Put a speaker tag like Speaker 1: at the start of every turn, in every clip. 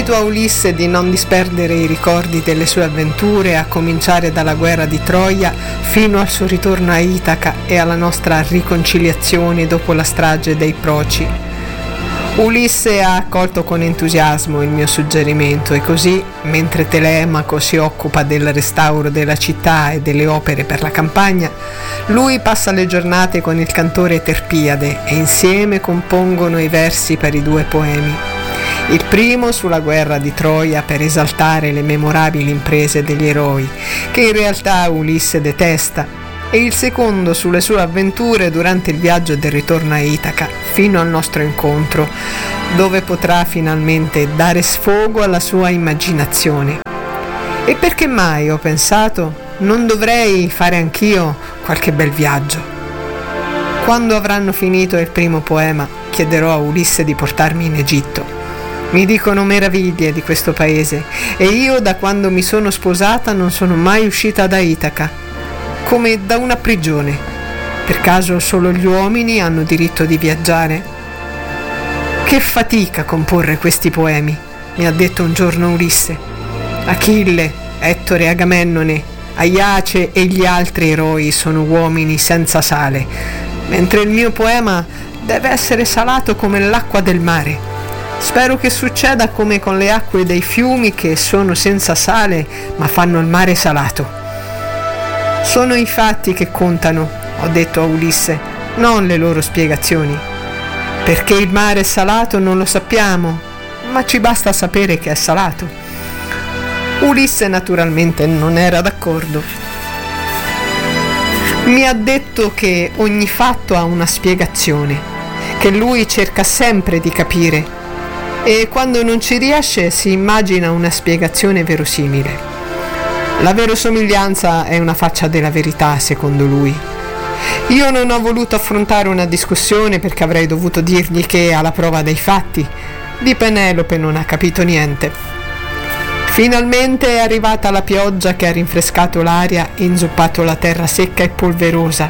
Speaker 1: Invito a Ulisse di non disperdere i ricordi delle sue avventure, a cominciare dalla guerra di Troia fino al suo ritorno a Itaca e alla nostra riconciliazione dopo la strage dei Proci. Ulisse ha accolto con entusiasmo il mio suggerimento e così, mentre Telemaco si occupa del restauro della città e delle opere per la campagna, lui passa le giornate con il cantore Terpiade e insieme compongono i versi per i due poemi. Il primo sulla guerra di Troia per esaltare le memorabili imprese degli eroi, che in realtà Ulisse detesta, e il secondo sulle sue avventure durante il viaggio del ritorno a Itaca, fino al nostro incontro, dove potrà finalmente dare sfogo alla sua immaginazione. E perché mai, ho pensato, non dovrei fare anch'io qualche bel viaggio? Quando avranno finito il primo poema, chiederò a Ulisse di portarmi in Egitto. Mi dicono meraviglie di questo paese e io da quando mi sono sposata non sono mai uscita da Itaca, come da una prigione. Per caso solo gli uomini hanno diritto di viaggiare? Che fatica comporre questi poemi, mi ha detto un giorno Ulisse. Achille, Ettore, Agamennone, Aiace e gli altri eroi sono uomini senza sale, mentre il mio poema deve essere salato come l'acqua del mare. Spero che succeda come con le acque dei fiumi che sono senza sale ma fanno il mare salato. Sono i fatti che contano, ho detto a Ulisse, non le loro spiegazioni. Perché il mare è salato non lo sappiamo, ma ci basta sapere che è salato. Ulisse naturalmente non era d'accordo. Mi ha detto che ogni fatto ha una spiegazione, che lui cerca sempre di capire e quando non ci riesce si immagina una spiegazione verosimile. La verosomiglianza è una faccia della verità, secondo lui. Io non ho voluto affrontare una discussione perché avrei dovuto dirgli che, alla prova dei fatti, di Penelope non ha capito niente. Finalmente è arrivata la pioggia che ha rinfrescato l'aria e inzuppato la terra secca e polverosa.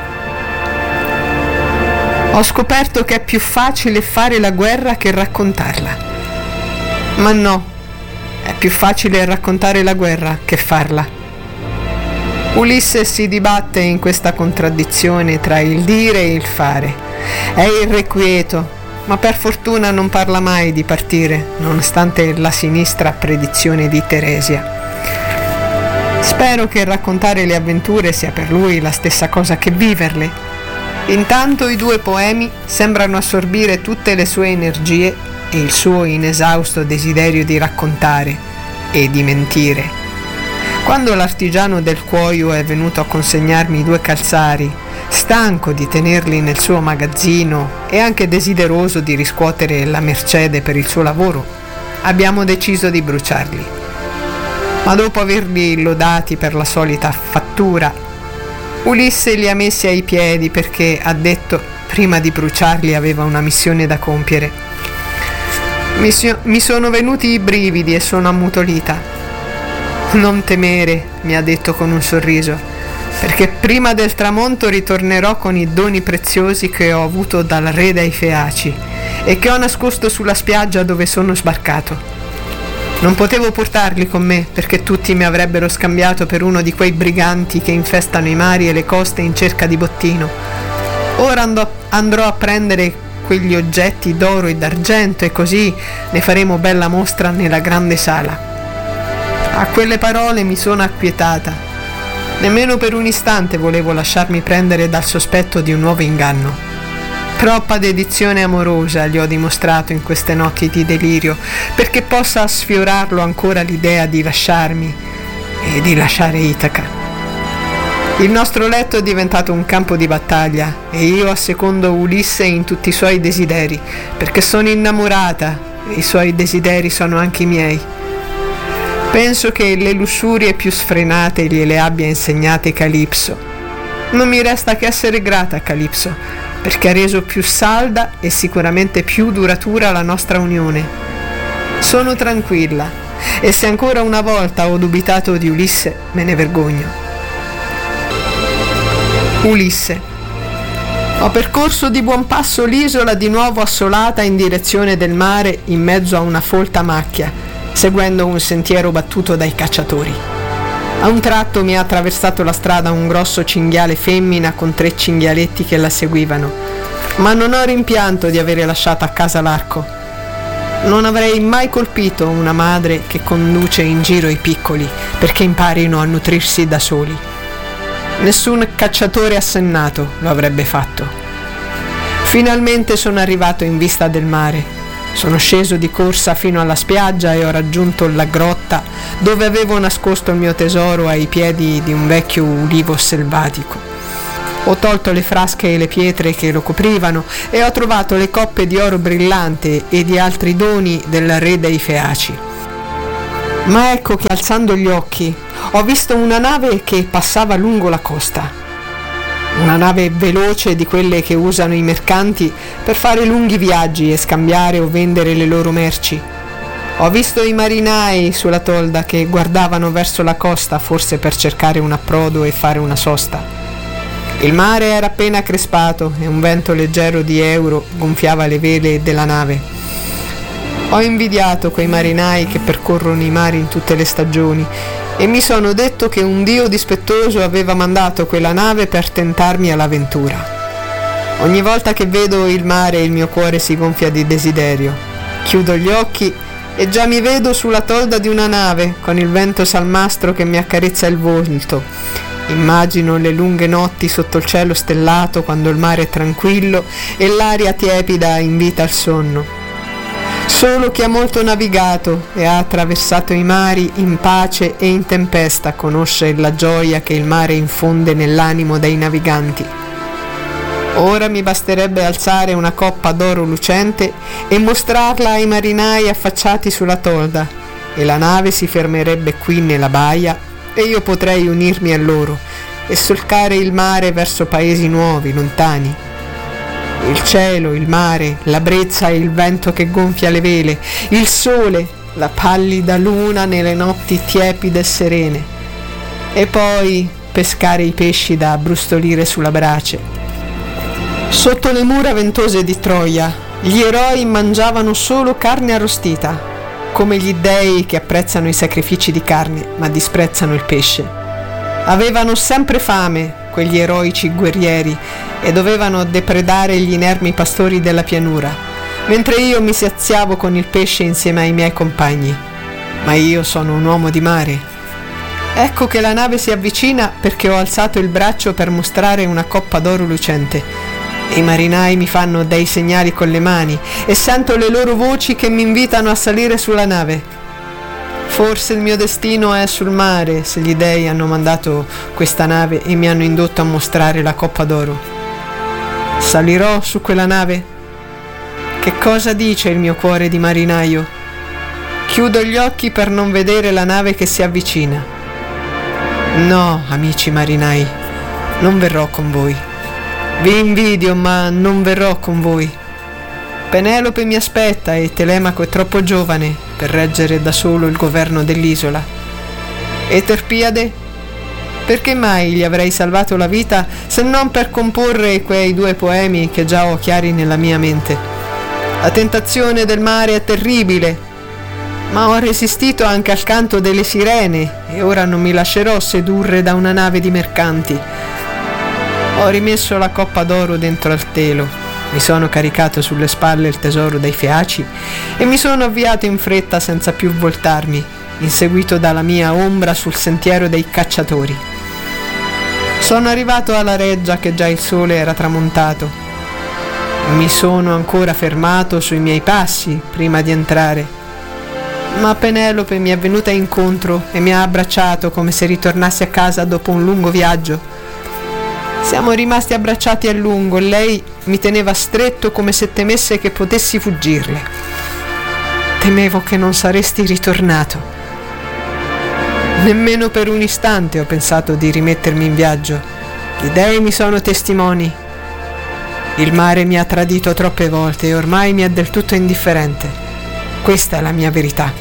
Speaker 1: Ho scoperto che è più facile fare la guerra che raccontarla. Ma no. È più facile raccontare la guerra che farla. Ulisse si dibatte in questa contraddizione tra il dire e il fare. È irrequieto, ma per fortuna non parla mai di partire, nonostante la sinistra predizione di Teresia. Spero che raccontare le avventure sia per lui la stessa cosa che viverle. Intanto i due poemi sembrano assorbire tutte le sue energie e il suo inesausto desiderio di raccontare e di mentire. Quando l'artigiano del cuoio è venuto a consegnarmi 2 calzari, stanco di tenerli nel suo magazzino e anche desideroso di riscuotere la mercede per il suo lavoro, abbiamo deciso di bruciarli. Ma dopo averli lodati per la solita fattura, Ulisse li ha messi ai piedi perché, ha detto, prima di bruciarli aveva una missione da compiere. Mi sono venuti i brividi e sono ammutolita. Non temere, mi ha detto con un sorriso, perché prima del tramonto ritornerò con i doni preziosi che ho avuto dal re dei Feaci e che ho nascosto sulla spiaggia dove sono sbarcato. Non potevo portarli con me perché tutti mi avrebbero scambiato per uno di quei briganti che infestano i mari e le coste in cerca di bottino. Ora andrò a prendere quegli oggetti d'oro e d'argento e così ne faremo bella mostra nella grande sala. A quelle parole mi sono acquietata. Nemmeno per un istante volevo lasciarmi prendere dal sospetto di un nuovo inganno. Troppa dedizione amorosa gli ho dimostrato in queste notti di delirio perché possa sfiorarlo ancora l'idea di lasciarmi e di lasciare Itaca. Il nostro letto è diventato un campo di battaglia e io assecondo Ulisse in tutti i suoi desideri, perché sono innamorata e i suoi desideri sono anche i miei. Penso che le lussurie più sfrenate gliele abbia insegnate Calipso. Non mi resta che essere grata a Calipso, perché ha reso più salda e sicuramente più duratura la nostra unione. Sono tranquilla e se ancora una volta ho dubitato di Ulisse, me ne vergogno. Ulisse. Ho percorso di buon passo l'isola di nuovo assolata in direzione del mare in mezzo a una folta macchia, seguendo un sentiero battuto dai cacciatori. A un tratto mi ha attraversato la strada un grosso cinghiale femmina con 3 cinghialetti che la seguivano, ma non ho rimpianto di avere lasciato a casa l'arco. Non avrei mai colpito una madre che conduce in giro i piccoli perché imparino a nutrirsi da soli. Nessun cacciatore assennato lo avrebbe fatto. Finalmente sono arrivato in vista del mare. Sono sceso di corsa fino alla spiaggia e ho raggiunto la grotta dove avevo nascosto il mio tesoro ai piedi di un vecchio ulivo selvatico. Ho tolto le frasche e le pietre che lo coprivano e ho trovato le coppe di oro brillante e di altri doni del re dei Feaci. Ma ecco che alzando gli occhi ho visto una nave che passava lungo la costa. Una nave veloce di quelle che usano i mercanti per fare lunghi viaggi e scambiare o vendere le loro merci. Ho visto i marinai sulla tolda che guardavano verso la costa, forse per cercare un approdo e fare una sosta. Il mare era appena crespato e un vento leggero di euro gonfiava le vele della nave. Ho invidiato quei marinai che percorrono i mari in tutte le stagioni e mi sono detto che un dio dispettoso aveva mandato quella nave per tentarmi all'avventura. Ogni volta che vedo il mare il mio cuore si gonfia di desiderio. Chiudo gli occhi e già mi vedo sulla tolda di una nave con il vento salmastro che mi accarezza il volto. Immagino le lunghe notti sotto il cielo stellato quando il mare è tranquillo e l'aria tiepida invita al sonno. Solo chi ha molto navigato e ha attraversato i mari in pace e in tempesta conosce la gioia che il mare infonde nell'animo dei naviganti. Ora mi basterebbe alzare una coppa d'oro lucente e mostrarla ai marinai affacciati sulla tolda, e la nave si fermerebbe qui nella baia e io potrei unirmi a loro e solcare il mare verso paesi nuovi, lontani. Il cielo, il mare, la brezza e il vento che gonfia le vele, il sole, la pallida luna nelle notti tiepide e serene, e poi pescare i pesci da abbrustolire sulla brace. Sotto le mura ventose di Troia, gli eroi mangiavano solo carne arrostita, come gli dei che apprezzano i sacrifici di carne, ma disprezzano il pesce. Avevano sempre fame quegli eroici guerrieri e dovevano depredare gli inermi pastori della pianura, mentre io mi saziavo con il pesce insieme ai miei compagni. Ma io sono un uomo di mare. Ecco che la nave si avvicina perché ho alzato il braccio per mostrare una coppa d'oro lucente. E i marinai mi fanno dei segnali con le mani e sento le loro voci che mi invitano a salire sulla nave. Forse il mio destino è sul mare, se gli dei hanno mandato questa nave e mi hanno indotto a mostrare la coppa d'oro. Salirò su quella nave? Che cosa dice il mio cuore di marinaio? Chiudo gli occhi per non vedere la nave che si avvicina. No, amici marinai, non verrò con voi. Vi invidio, ma non verrò con voi. Penelope mi aspetta e Telemaco è troppo giovane per reggere da solo il governo dell'isola. E Terpiade? Perché mai gli avrei salvato la vita se non per comporre quei 2 poemi che già ho chiari nella mia mente? La tentazione del mare è terribile, ma ho resistito anche al canto delle sirene e ora non mi lascerò sedurre da una nave di mercanti. Ho rimesso la coppa d'oro dentro al telo, mi sono caricato sulle spalle il tesoro dei Feaci e mi sono avviato in fretta senza più voltarmi, inseguito dalla mia ombra sul sentiero dei cacciatori. Sono arrivato alla reggia che già il sole era tramontato. Mi sono ancora fermato sui miei passi prima di entrare, ma Penelope mi è venuta incontro e mi ha abbracciato come se ritornassi a casa dopo un lungo viaggio. Siamo rimasti abbracciati a lungo e lei mi teneva stretto come se temesse che potessi fuggirle. Temevo che non saresti ritornato. Nemmeno per un istante ho pensato di rimettermi in viaggio. Gli dei mi sono testimoni. Il mare mi ha tradito troppe volte e ormai mi è del tutto indifferente. Questa è la mia verità.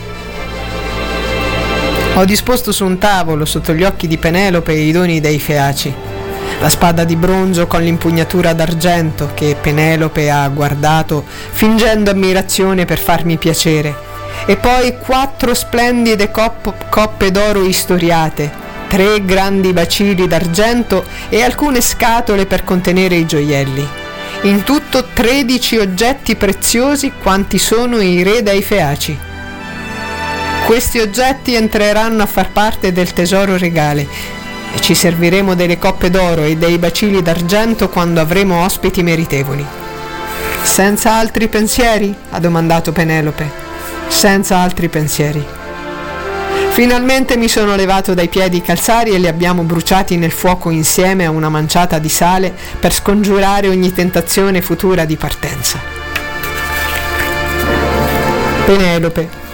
Speaker 1: Ho disposto su un tavolo sotto gli occhi di Penelope i doni dei Feaci. la spada di bronzo con l'impugnatura d'argento che Penelope ha guardato fingendo ammirazione per farmi piacere, e poi 4 splendide coppe d'oro istoriate, 3 grandi bacili d'argento e alcune scatole per contenere i gioielli. In tutto 13 oggetti preziosi quanti sono i re dei Feaci. Questi oggetti entreranno a far parte del tesoro regale e ci serviremo delle coppe d'oro e dei bacili d'argento quando avremo ospiti meritevoli. Senza altri pensieri? Ha domandato Penelope. Senza altri pensieri. Finalmente mi sono levato dai piedi i calzari e li abbiamo bruciati nel fuoco insieme a una manciata di sale per scongiurare ogni tentazione futura di partenza. Penelope,